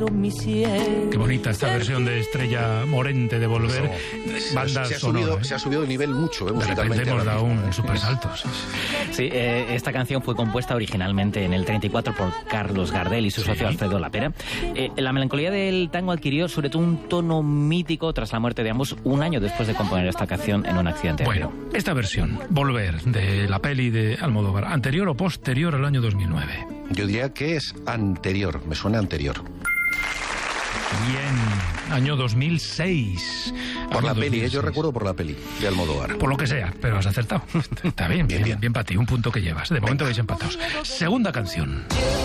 Qué bonita esta versión de Estrella Morente de Volver. Banda sonora. Se ha subido de nivel mucho, musicalmente. De repente hemos dado un super salto. Sí, esta canción fue compuesta originalmente en el 34 por Carlos Gardel y su socio Alfredo Lapera. La melancolía del tango adquirió sobre todo un tono mítico tras la muerte de ambos, un año después de componer esta canción en un accidente. Bueno, esta versión, Volver, de la peli de Almodóvar, ¿anterior o posterior al año 2009? Yo diría que es anterior, me suena anterior. Bien, año 2006. Por la peli, yo recuerdo por la peli de Almodóvar. Por lo que sea, pero has acertado. Está bien, bien para ti, un punto que llevas. De momento vais empatados. Segunda canción.